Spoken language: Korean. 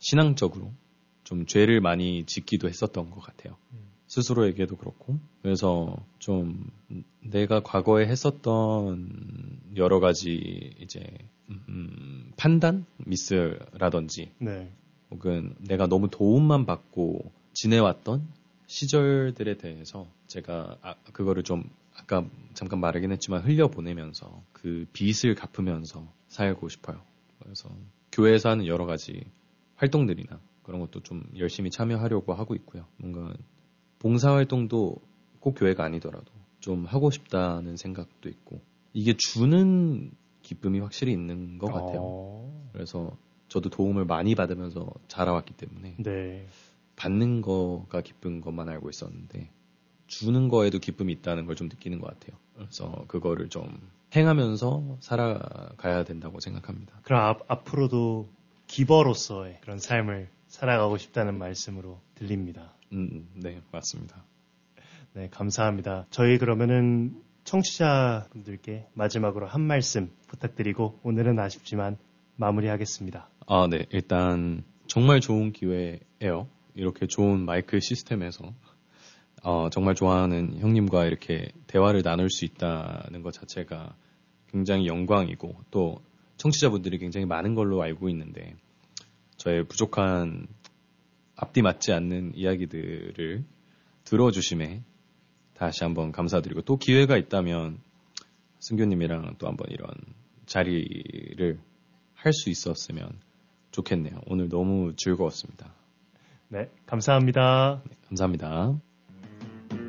신앙적으로 좀 죄를 많이 짓기도 했었던 것 같아요. 스스로에게도 그렇고. 그래서 좀 내가 과거에 했었던 여러 가지 이제 판단 미스라든지 네. 혹은 내가 너무 도움만 받고 지내왔던 시절들에 대해서 제가 그거를 좀 아까 잠깐 말하긴 했지만 흘려보내면서 그 빚을 갚으면서 살고 싶어요. 그래서 교회에서 하는 여러 가지 활동들이나 그런 것도 좀 열심히 참여하려고 하고 있고요. 뭔가 봉사활동도 꼭 교회가 아니더라도 좀 하고 싶다는 생각도 있고 이게 주는 기쁨이 확실히 있는 것 같아요. 그래서 저도 도움을 많이 받으면서 자라왔기 때문에 네. 받는 거가 기쁜 것만 알고 있었는데 주는 거에도 기쁨이 있다는 걸 좀 느끼는 것 같아요. 그래서 그거를 좀 행하면서 살아가야 된다고 생각합니다. 그럼 앞으로도 기버로서의 그런 삶을 살아가고 싶다는 말씀으로 들립니다. 네, 맞습니다. 네, 감사합니다. 저희 그러면은 청취자분들께 마지막으로 한 말씀 부탁드리고 오늘은 아쉽지만 마무리하겠습니다. 네. 일단 정말 좋은 기회예요. 이렇게 좋은 마이크 시스템에서 정말 좋아하는 형님과 이렇게 대화를 나눌 수 있다는 것 자체가 굉장히 영광이고 또 청취자분들이 굉장히 많은 걸로 알고 있는데 저의 부족한 앞뒤 맞지 않는 이야기들을 들어주심에 다시 한번 감사드리고 또 기회가 있다면 승교님이랑 또 한번 이런 자리를 할 수 있었으면 좋겠네요. 오늘 너무 즐거웠습니다. 네, 감사합니다. 네, 감사합니다.